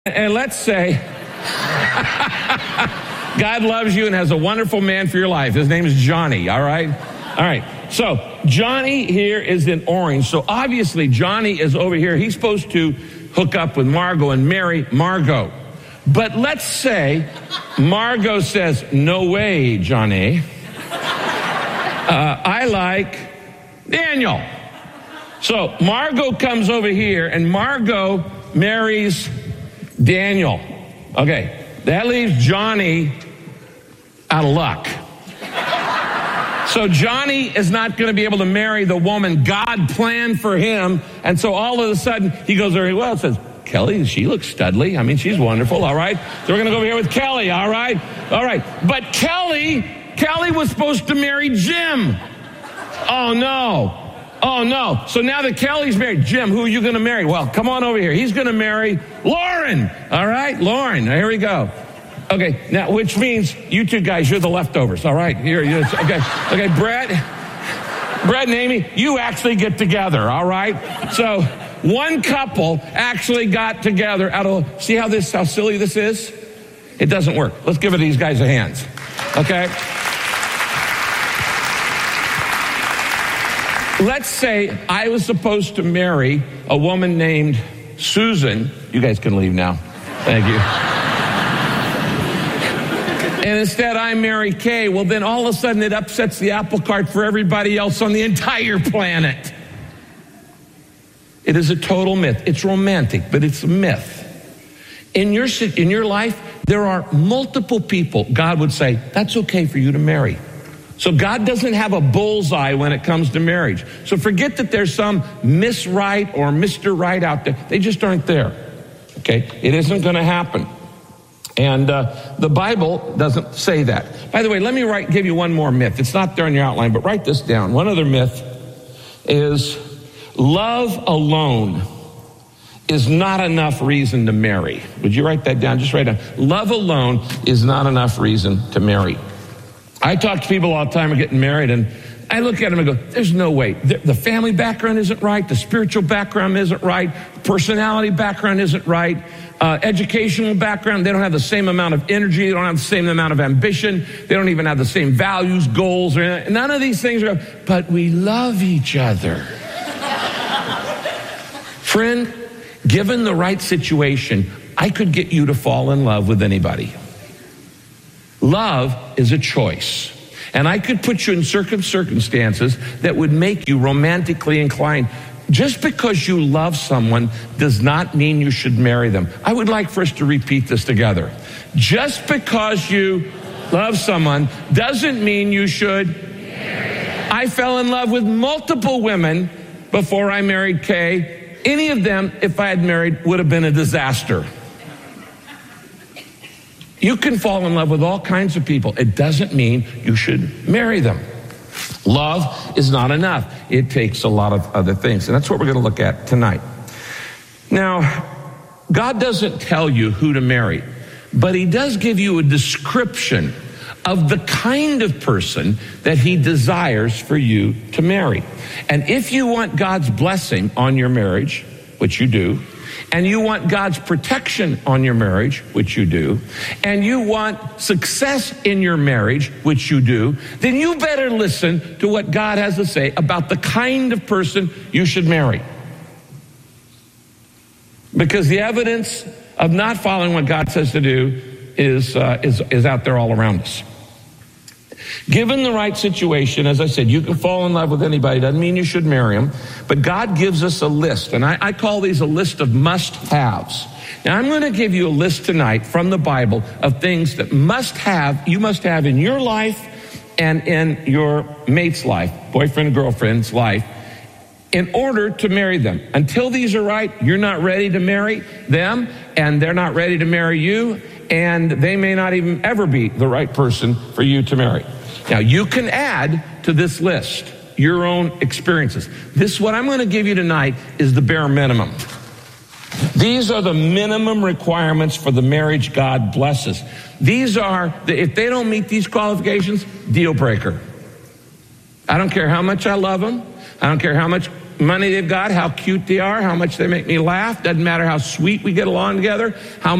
And let's say God loves you and has a wonderful man for your life. His name is Johnny, all right? All right. So Johnny here is in Orange. So obviously Johnny is over here. He's supposed to hook up with Margot and marry Margot. But let's say Margot says, "No way, Johnny. I like Daniel." So Margot comes over here and Margot marries Daniel. Okay, that leaves Johnny out of luck. So Johnny is not going to be able to marry the woman God planned for him. And so all of a sudden he goes very well, says, "Kelly, she looks studly. I mean, she's wonderful, all right? So we're going to go over here with Kelly, all right? All right. But Kelly was supposed to marry Jim. Oh, no. Oh, no. So now that Kelly's married, Jim, who are you going to marry? Well, come on over here. He's going to marry Lauren. All right? Lauren. Here we go. Okay. Now, which means you two guys, you're the leftovers. All right? Okay. Okay. Brett and Amy, you actually get together. All right? So one couple actually got together see how silly this is? It doesn't work. Let's give these guys a hand. Okay? Let's say I was supposed to marry a woman named Susan. You guys can leave now. Thank you. And instead I marry Kay. Well, then all of a sudden it upsets the apple cart for everybody else on the entire planet. It is a total myth. It's romantic, but it's a myth. In your life, there are multiple people God would say, that's okay for you to marry. So God doesn't have a bullseye when it comes to marriage. So forget that there's some Miss Right or Mr. Right out there. They just aren't there. Okay? It isn't going to happen. And the Bible doesn't say that. By the way, let me give you one more myth. It's not there in your outline, but write this down. One other myth is love alone is not enough reason to marry. Would you write that down? Just write down. Love alone is not enough reason to marry. I talk to people all the time who are getting married, and I look at them and go, there's no way. The family background isn't right. The spiritual background isn't right. Personality background isn't right. Educational background, they don't have the same amount of energy. They don't have the same amount of ambition. They don't even have the same values, goals, or anything. None of these things are, but we love each other. Friend, given the right situation, I could get you to fall in love with anybody. Love is a choice. And I could put you in circumstances that would make you romantically inclined. Just because you love someone does not mean you should marry them. I would like for us to repeat this together. Just because you love someone doesn't mean you should. I fell in love with multiple women before I married Kay. Any of them, if I had married, would have been a disaster. You can fall in love with all kinds of people. It doesn't mean you should marry them. Love is not enough. It takes a lot of other things. And that's what we're going to look at tonight. Now, God doesn't tell you who to marry, but he does give you a description of the kind of person that he desires for you to marry. And if you want God's blessing on your marriage, which you do, and you want God's protection on your marriage, which you do, and you want success in your marriage, which you do, then you better listen to what God has to say about the kind of person you should marry. Because the evidence of not following what God says to do is out there all around us. Given the right situation, as I said, you can fall in love with anybody. Doesn't mean you should marry them. But God gives us a list, and I call these a list of must-haves. Now, I'm going to give you a list tonight from the Bible of things that you must have in your life and in your mate's life, boyfriend and girlfriend's life, in order to marry them. Until these are right, you're not ready to marry them, and they're not ready to marry you, and they may not even ever be the right person for you to marry. Now, you can add to this list your own experiences. What I'm going to give you tonight is the bare minimum. These are the minimum requirements for the marriage God blesses. If they don't meet these qualifications, deal breaker. I don't care how much I love them. I don't care how much money they've got, how cute they are, how much they make me laugh. Doesn't matter how sweet we get along together, how